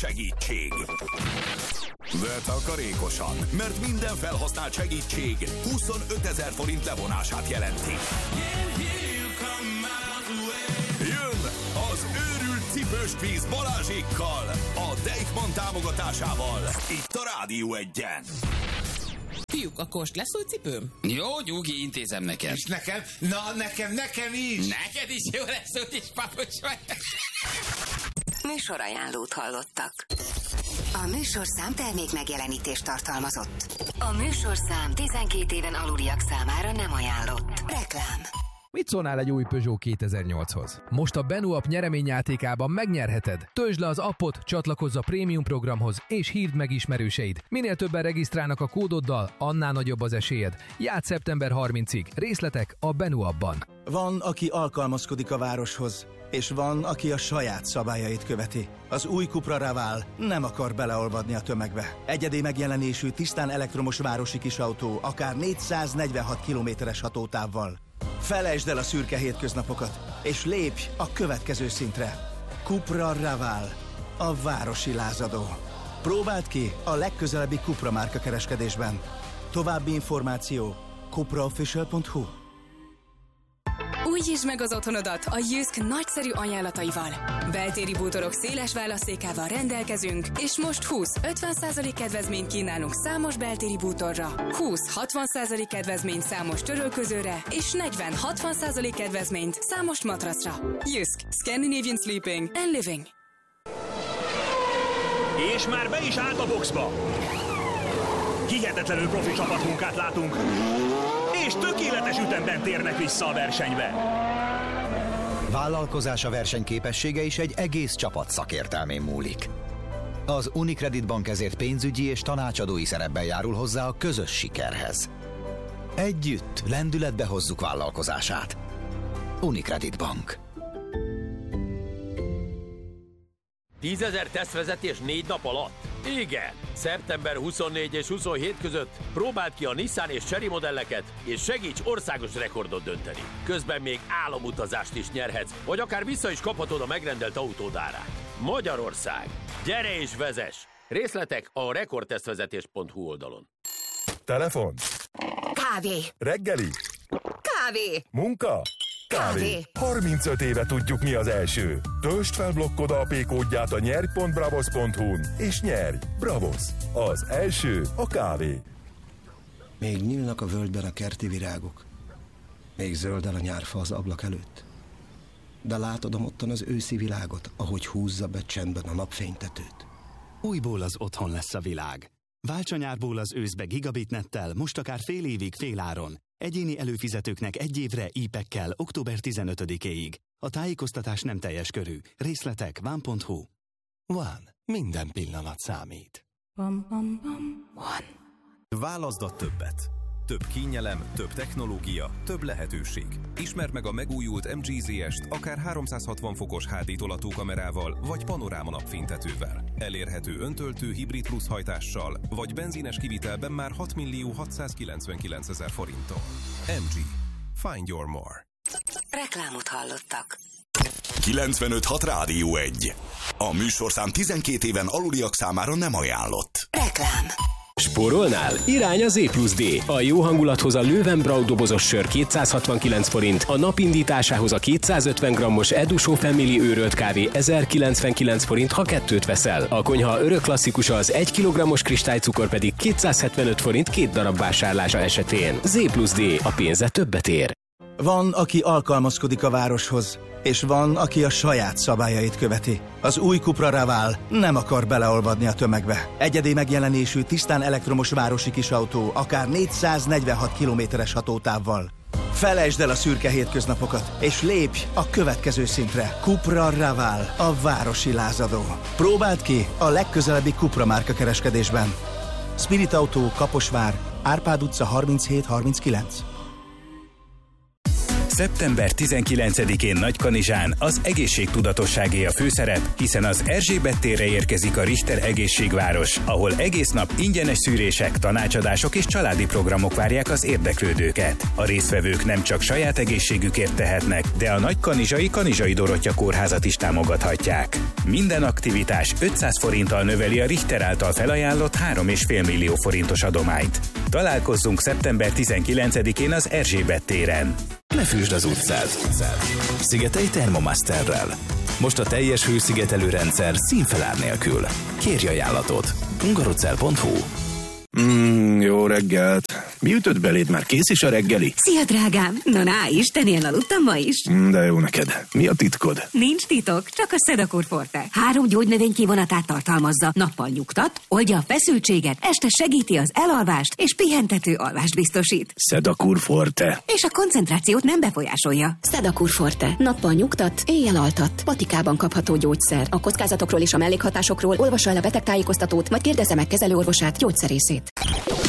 segítség. De takarékosan, mert minden felhasznált segítség 25 000 forint levonását jelenti. Jön az őrült cipős kvíz Balázsékkal, a Deichmann támogatásával, itt a Rádió 1-en. Fiúk, a kost lesz új cipőm? Jó, Gyugi, intézem neked. És nekem? Na, nekem is! Neked is jó lesz úgyis, papucs vagy. Műsorajánlót hallottak. A műsorszám termék megjelenítést tartalmazott. A műsorszám 12 éven aluliak számára nem ajánlott. Reklám. Mit szólnál egy új Peugeot 2008-hoz? Most a Benu app nyereményjátékában megnyerheted. Töltsd le az appot, csatlakozz a prémium programhoz, és hívd meg ismerőseid. Minél többen regisztrálnak a kódoddal, annál nagyobb az esélyed. Játsz szeptember 30-ig. Részletek a Benu appban. Van, aki alkalmazkodik a városhoz, és van, aki a saját szabályait követi. Az új Cupra Raval nem akar beleolvadni a tömegbe. Egyedi megjelenésű, tisztán elektromos városi kisautó, akár 446 kilométeres hatótávval. Felejtsd el a szürke hétköznapokat, és lépj a következő szintre. Cupra Raval, a városi lázadó. Próbáld ki a legközelebbi Cupra márka kereskedésben. További információ cupraofficial.hu. Újítsd meg az otthonodat a Jysk nagyszerű ajánlataival. Beltéri bútorok széles választékával rendelkezünk, és most 20-50% kedvezményt kínálunk számos beltéri bútorra, 20-60% kedvezményt számos törölközőre, és 40-60% kedvezményt számos matracra. Jysk. Scandinavian Sleeping and Living. És már be is állt a boxba. Hihetetlenül profi csapatmunkát látunk, és tökéletes ütemben térnek vissza a versenybe. Vállalkozása versenyképessége is egy egész csapat szakértelmén múlik. Az Unicredit Bank ezért pénzügyi és tanácsadói szerepben járul hozzá a közös sikerhez. Együtt lendületbe hozzuk vállalkozását. Unicredit Bank. 10 000 tesztvezetés 4 nap alatt? Igen! Szeptember 24 és 27 között próbáld ki a Nissan és Chery modelleket, és segíts országos rekordot dönteni. Közben még álomutazást is nyerhetsz, vagy akár vissza is kaphatod a megrendelt autód árát. Magyarország! Gyere és vezess! Részletek a rekordtesztvezetés.hu oldalon. Telefon. Kávé. Reggeli. Kávé. Munka. Kávé. 35 éve tudjuk, mi az első. Töltsd fel blokkod AP kódját a nyerj.bravos.hu-n, és nyerj! Bravos! Az első a kávé. Még nyílnak a völgyben a kerti virágok. Még zöldel a nyárfa az ablak előtt. De látod ottan az őszi világot, ahogy húzza be csendben a napfénytetőt. Újból az otthon lesz a világ. Válts a nyárból az őszbe gigabitnettel, most akár fél évig féláron. Egyéni előfizetőknek 1 évre IP-ekkel október 15-éig. A tájékoztatás nem teljes körű. Részletek van.hu. One. Minden pillanat számít. One. Válaszd a többet. Több kényelem, több technológia, több lehetőség. Ismerd meg a megújult MG ZS-t akár 360 fokos HD tolatókamerával vagy panoráma napfénytetővel. Elérhető öntöltő hibrid plusz hajtással, vagy benzines kivitelben már 6.699.000 forinttal. MG. Find your more. Reklámot hallottak. 95.6 Rádió 1. A műsorszám 12 éven aluliak számára nem ajánlott. Reklám. Spórolnál? Irány az E+D. A jó hangulathoz a Löwenbräu dobozos sör 269 forint, a napindításához a 250 grammos Edusó Family őrölt kávé 1099 forint, ha 2 veszel. A konyha örök klasszikusa az 1 kg-os kristálycukor pedig 275 forint 2 darab vásárlása esetén. Z+D. A pénze többet ér. Van, aki alkalmazkodik a városhoz, és van, aki a saját szabályait követi. Az új Cupra Raval nem akar beleolvadni a tömegbe. Egyedi megjelenésű, tisztán elektromos városi kisautó, akár 446 kilométeres hatótávval. Felejtsd el a szürke hétköznapokat, és lépj a következő szintre. Cupra Raval, a városi lázadó. Próbáld ki a legközelebbi Cupra márka kereskedésben. Spirit Autó, Kaposvár, Árpád utca 37-39. Szeptember 19-én Nagykanizsán az egészségtudatosságé a főszerep, hiszen az Erzsébet térre érkezik a Richter Egészségváros, ahol egész nap ingyenes szűrések, tanácsadások és családi programok várják az érdeklődőket. A résztvevők nem csak saját egészségükért tehetnek, de a Nagykanizsai Kanizsai Dorottya Kórházat is támogathatják. Minden aktivitás 500 forinttal növeli a Richter által felajánlott 3,5 millió forintos adományt. Találkozzunk szeptember 19-én az Erzsébet téren. Ne fűsd az utcát. Szigetelj Thermomasterrel. Most a teljes hőszigetelő rendszer színfelár nélkül. Kérj ajánlatot. hungarocell.hu. Jó reggelt. Mi ütött beléd? Már kész is a reggeli? Szia, drágám! Na, Istenén aludtam ma is. De jó neked. Mi a titkod? Nincs titok, csak a Sedakur Forte. 3 gyógynövény kivonatát tartalmazza. Nappal nyugtat, oldja a feszültséget, este segíti az elalvást, és pihentető alvást biztosít. Sedakur Forte. És a koncentrációt nem befolyásolja. Sedakur Forte. Nappal nyugtat, éjjel altat. Patikában kapható gyógyszer. A kockázatokról és a mellékhatásokról olvassa el a betegtájékoztatót, majd kérdezze meg kezelőorvosát, gyógyszerészét.